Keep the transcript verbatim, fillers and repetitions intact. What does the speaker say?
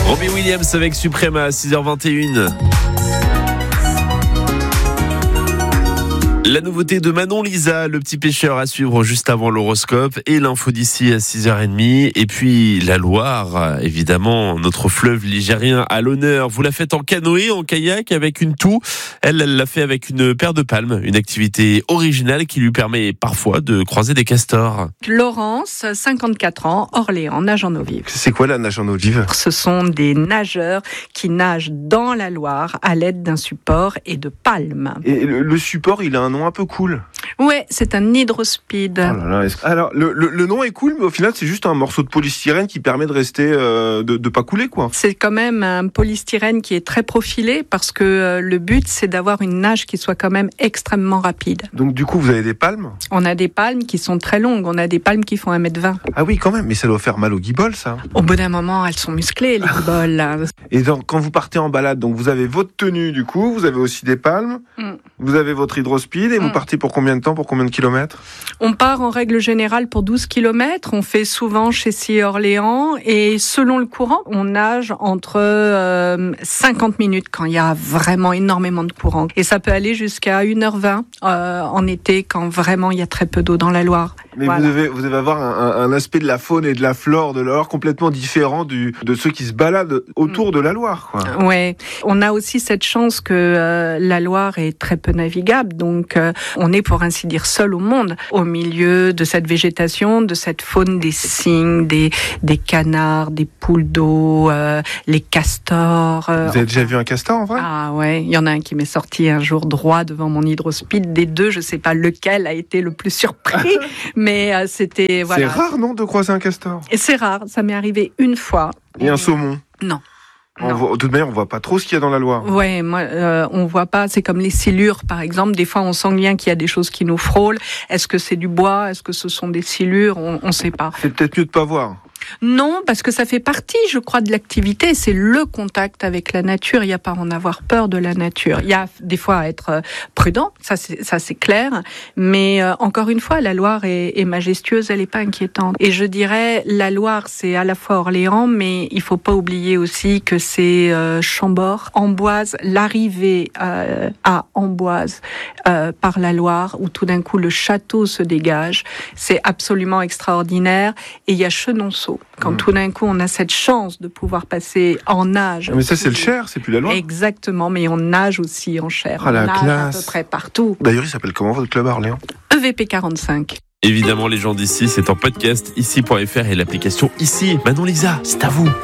Robbie Williams avec Suprema à six heures vingt et une. La nouveauté de Manon Lisa, le petit pêcheur à suivre juste avant l'horoscope et l'info d'ici à six heures trente. Et puis la Loire, évidemment, notre fleuve ligérien à l'honneur. Vous la faites en canoë, en kayak, avec une toux. Elle, elle l'a fait avec une paire de palmes, une activité originale qui lui permet parfois de croiser des castors. Laurence, cinquante-quatre ans, Orléans, nage en eau vive. C'est quoi la nage en eau vive ? Ce sont des nageurs qui nagent dans la Loire à l'aide d'un support et de palmes. Et le, le support, il a un nom un peu cool. Ouais, c'est un hydrospeed. Oh là là, est-ce... Alors, le, le, le nom est cool, mais au final, c'est juste un morceau de polystyrène qui permet de rester, euh, de, de pas couler, quoi. C'est quand même un polystyrène qui est très profilé parce que euh, le but, c'est d'avoir une nage qui soit quand même extrêmement rapide. Donc, du coup, vous avez des palmes ? On a des palmes qui sont très longues. On a des palmes qui font un mètre vingt. Ah oui, quand même, mais ça doit faire mal aux guiboles, ça. Au bout d'un moment, elles sont musclées, les guiboles. Là. Et donc, quand vous partez en balade, donc vous avez votre tenue, du coup, vous avez aussi des palmes, Mm. vous avez votre hydrospeed, et vous Mm. partez pour combien de temps, pour combien de kilomètres ? On part en règle générale pour douze kilomètres. On fait souvent chez Scie Orléans. Et selon le courant, on nage entre euh, cinquante minutes quand il y a vraiment énormément de courant. Et ça peut aller jusqu'à une heure vingt euh, en été quand vraiment il y a très peu d'eau dans la Loire. Mais Voilà. vous, devez, vous devez avoir un, un aspect de la faune et de la flore de la Loire complètement différent du, de ceux qui se baladent autour de la Loire, quoi. Ouais, on a aussi cette chance que euh, la Loire est très peu navigable, donc euh, on est pour ainsi dire seul au monde, au milieu de cette végétation, de cette faune des cygnes, des, des canards, des poules d'eau, euh, les castors. euh, Vous avez déjà vu un castor, en vrai ? Ah ouais, il y en a un qui m'est sorti un jour droit devant mon hydrospeed. Des deux, je sais pas lequel a été le plus surpris, mais euh, c'était voilà. C'est rare, non, de croiser un castor ? Et c'est rare, ça m'est arrivé une fois. Et un saumon ? Non. On Non. voit, de toute manière, on voit pas trop ce qu'il y a dans la Loire. Ouais, moi, euh, on voit pas. C'est comme les silures, par exemple. Des fois, on sent bien qu'il y a des choses qui nous frôlent. Est-ce que c'est du bois ? Est-ce que ce sont des silures ? On, on sait pas. C'est peut-être mieux de pas voir. Non, parce que ça fait partie, je crois, de l'activité. C'est le contact avec la nature. Il n'y a pas à en avoir peur de la nature. Il y a des fois à être prudent, ça c'est, ça c'est clair. Mais euh, encore une fois, la Loire est, est majestueuse, elle n'est pas inquiétante. Et je dirais, la Loire, c'est à la fois Orléans, mais il faut pas oublier aussi que c'est euh, Chambord, Amboise, l'arrivée euh, à Amboise euh, par la Loire, où tout d'un coup le château se dégage. C'est absolument extraordinaire. Et il y a Chenonceau. Quand mmh. tout d'un coup, on a cette chance de pouvoir passer en nage. Mais ça, c'est le Cher, c'est plus la Loire. Exactement, mais on nage aussi en Cher. Ah, la on nage classe. à peu près partout. D'ailleurs, il s'appelle comment votre club à Orléans ? E V P quarante-cinq. Évidemment, les gens d'ici, c'est en podcast ici point f r et l'application Ici. Manon Lisa, c'est à vous.